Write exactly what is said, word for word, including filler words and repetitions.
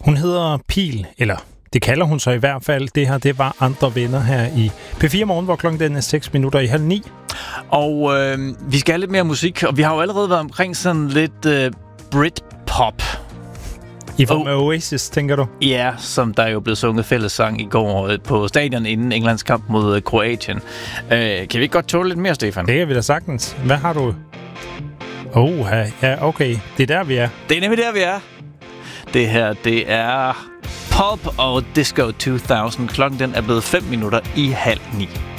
Hun hedder Pil, eller det kalder hun så i hvert fald. Det her, det var Andre Venner her i P fire Morgen, hvor klokken den er seks minutter i halv ni. Og øh, vi skal have lidt mere musik, og vi har jo allerede været omkring sådan lidt øh, Britpop. I form af oh. Oasis, tænker du? Ja, som der jo blev sunget fællessang i går øh, på stadion inden Englands kamp mod øh, Kroatien. Øh, kan vi ikke godt tåle lidt mere, Stefan? Det kan vi da sagtens. Hvad har du? Oh, ja, okay. Det er der, vi er. Det er nemlig der, vi er. Det her, det er Pulp og Disco to tusind. Klokken den er blevet fem minutter i halv ni.